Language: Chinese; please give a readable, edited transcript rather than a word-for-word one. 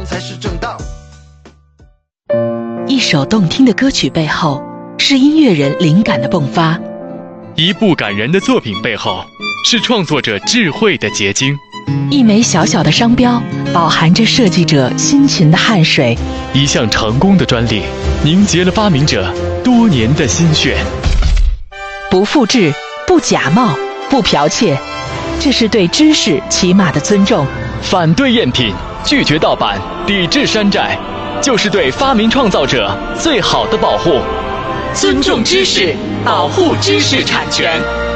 才是正当。 一首动听的歌曲背后，是音乐人灵感的迸发； 一部感人的作品背后，是创作者智慧的结晶； 一枚小小的商标，饱含着设计者辛勤的汗水； 一项成功的专利，凝结了发明者多年的心血。 不复制，不假冒，不剽窃，这是对知识起码的尊重。 反对赝品，拒绝盗版，抵制山寨，就是对发明创造者最好的保护。 尊重知识，保护知识产权。